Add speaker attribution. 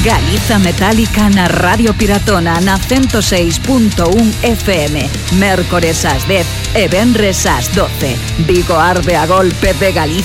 Speaker 1: Galiza Metálica na Radio Piratona na 106.1 FM. Mércores ás 10 e venres ás 12. Vigo arde a golpe de Galiza